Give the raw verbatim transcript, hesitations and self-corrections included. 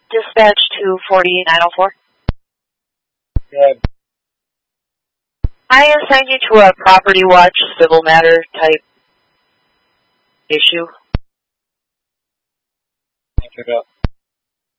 Dispatch two forty-nine oh four. Good. I assigned you to a property watch civil matter type issue. Thank you, Bill.